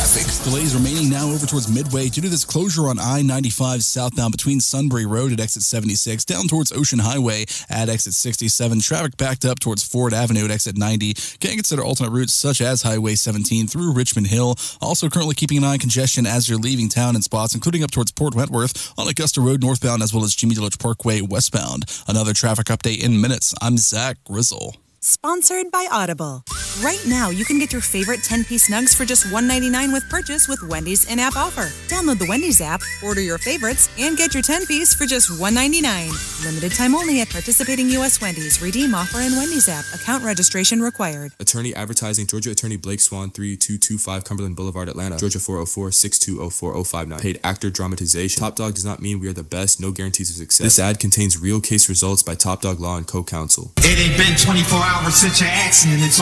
traffic. Delays remaining now over towards Midway due to this closure on I-95 southbound between Sunbury Road at exit 76, down towards Ocean Highway at exit 67. Traffic backed up towards Ford Avenue at exit 90. Can consider alternate routes such as Highway 17 through Richmond Hill. Also currently keeping an eye on congestion as you're leaving town in spots, including up towards Port Wentworth on Augusta Road northbound, as well as Jimmy Deloach Parkway westbound. Another traffic update in minutes. I'm Zach Grizzle. Sponsored by Audible. Right now, you can get your favorite 10-piece nugs for just $1.99 with purchase with Wendy's in-app offer. Download the Wendy's app, order your favorites, and get your 10-piece for just $1.99. Limited time only at participating U.S. Wendy's. Redeem offer in Wendy's app. Account registration required. Attorney Advertising, Georgia Attorney Blake Swan, 3225 Cumberland Boulevard, Atlanta. Georgia 404-620-4059. Paid actor dramatization. Top Dog does not mean we are the best. No guarantees of success. This ad contains real case results by Top Dog Law and Co-Counsel. It ain't been 24 hours since your accident. It's